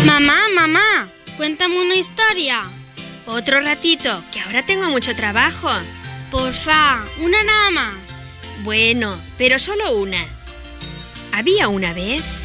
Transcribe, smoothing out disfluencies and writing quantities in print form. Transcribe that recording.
Mamá, cuéntame una historia. Otro ratito, que ahora tengo mucho trabajo. Porfa, una nada más. Bueno, pero solo una. Había una vez